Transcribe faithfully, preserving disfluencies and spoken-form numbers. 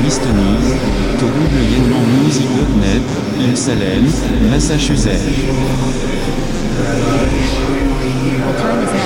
listening to w n music dot net in Salem, Massachusetts. The time is now